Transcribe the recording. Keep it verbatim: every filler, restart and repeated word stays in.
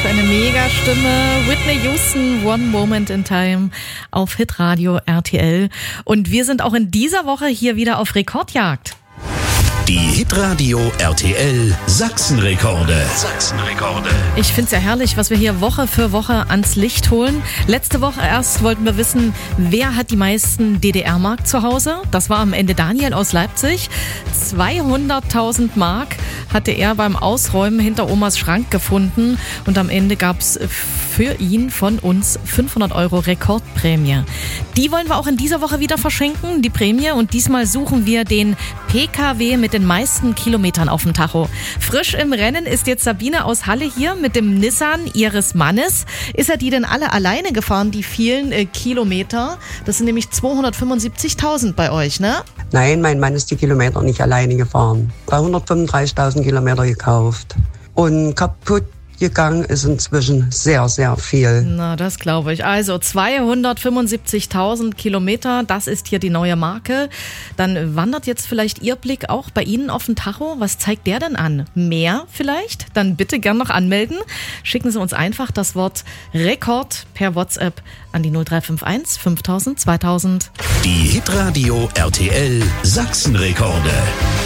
für eine Megastimme. Whitney Houston, One Moment in Time auf Hitradio R T L. Und wir sind auch in dieser Woche hier wieder auf Rekordjagd. Die Hitradio R T L Sachsenrekorde. Sachsenrekorde. Ich find's ja herrlich, was wir hier Woche für Woche ans Licht holen. Letzte Woche erst wollten wir wissen, wer hat die meisten D D R-Mark zu Hause? Das war am Ende Daniel aus Leipzig. zweihunderttausend Mark hatte er beim Ausräumen hinter Omas Schrank gefunden. Und am Ende gab's für ihn von uns fünfhundert Euro Rekordprämie. Die wollen wir auch in dieser Woche wieder verschenken, die Prämie. Und diesmal suchen wir den P K W mit den meisten Kilometern auf dem Tacho. Frisch im Rennen ist jetzt Sabine aus Halle hier mit dem Nissan ihres Mannes. Ist er die denn alle alleine gefahren, die vielen äh, Kilometer? Das sind nämlich zweihundertfünfundsiebzigtausend bei euch, ne? Nein, mein Mann ist die Kilometer nicht alleine gefahren. dreihundertfünfunddreißigtausend Kilometer gekauft. Und kaputt gegangen ist inzwischen sehr, sehr viel. Na, das glaube ich. Also zweihundertfünfundsiebzigtausend Kilometer, das ist hier die neue Marke. Dann wandert jetzt vielleicht Ihr Blick auch bei Ihnen auf den Tacho. Was zeigt der denn an? Mehr vielleicht? Dann bitte gern noch anmelden. Schicken Sie uns einfach das Wort Rekord per WhatsApp an die null drei fünf eins fünftausend zweitausend. Die Hitradio R T L Sachsenrekorde.